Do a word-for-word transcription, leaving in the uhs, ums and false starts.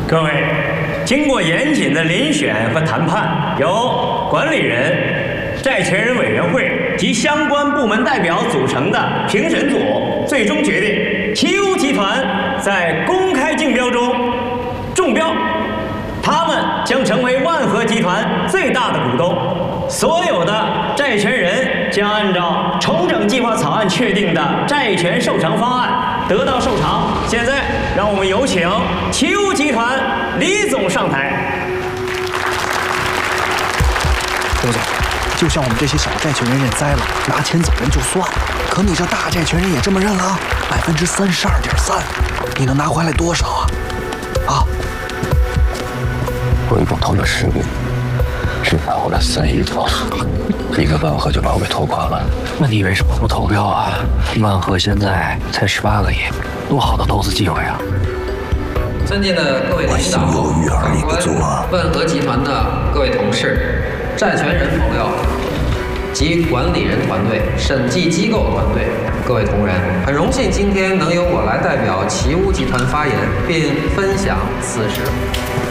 各位，经过严谨的遴选和谈判，由管理人、债权人委员会及相关部门代表组成的评审组最终决定，奇屋集团在公开竞标中中标，他们将成为万和集团最大的股东。所有的债权人将按照重整计划草案确定的债权受偿方案得到受偿。现在，让我们有请奇屋集团李总上台。 刘总，就像我们这些小债权人认栽了，拿钱走人就算了，可你这大债权人也这么认了，百分之三十二点三，你能拿回来多少啊？啊！ 我一共投了十个，只拿回来三亿多，一个万和就把我给拖垮了。 那你为什么不投标啊？万和现在才十八个亿，多好的投资机会啊！ 尊敬的各位领导、长官、万和集团的各位同事、债权人朋友及管理人团队、审计机构团队、各位同仁，很荣幸今天能由我来代表奇屋集团发言，并分享此时。